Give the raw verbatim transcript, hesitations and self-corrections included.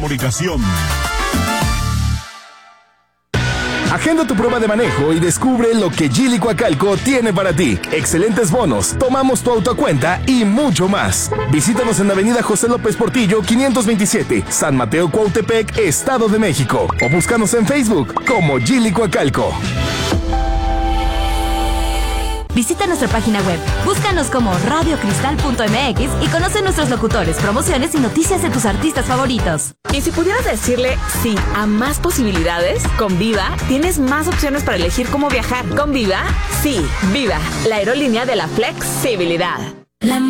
comunicación. Agenda tu prueba de manejo y descubre lo que Geely Coacalco tiene para ti. Excelentes bonos, tomamos tu auto a cuenta y mucho más. Visítanos en Avenida José López Portillo, quinientos veintisiete, San Mateo Cuautepec, Estado de México. O búscanos en Facebook como Geely Coacalco. Visita nuestra página web, búscanos como radio cristal punto m x y conoce nuestros locutores, promociones y noticias de tus artistas favoritos. Y si pudieras decirle sí a más posibilidades, con Viva tienes más opciones para elegir cómo viajar. Con Viva, sí, Viva, la aerolínea de la flexibilidad. La